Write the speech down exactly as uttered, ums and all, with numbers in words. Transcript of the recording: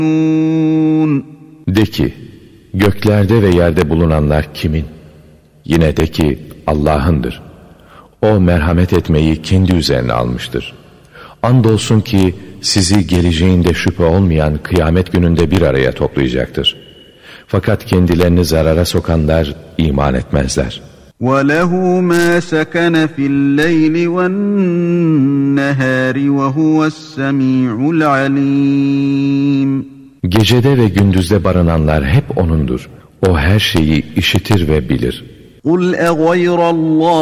De ki, göklerde ve yerde bulunanlar kimin? Yine de ki, Allah'ındır. O merhamet etmeyi kendi üzerine almıştır. Andolsun ki sizi geleceğinde şüphe olmayan kıyamet gününde bir araya toplayacaktır. Fakat kendilerini zarara sokanlar iman etmezler. وَلَهُ مَا سَكَنَ فِي اللَّيْلِ وَالنَّهَارِ وَهُوَ السَّمِيعُ الْعَلِيمُ. Gecede ve gündüzde barınanlar hep O'nundur. O her şeyi işitir ve bilir. قُلْ أَغَيْرَ اللّٰهِ